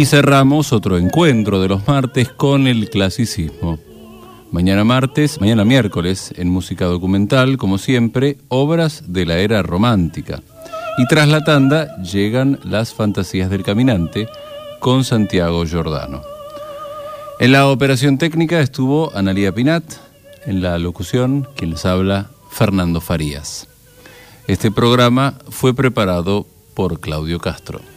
Y cerramos otro encuentro de los martes con el clasicismo. Mañana miércoles, en música documental, como siempre, obras de la era romántica. Y tras la tanda llegan las fantasías del caminante con Santiago Giordano. En la operación técnica estuvo Analía Pinat, en la locución, quien les habla, Fernando Farías. Este programa fue preparado por Claudio Castro.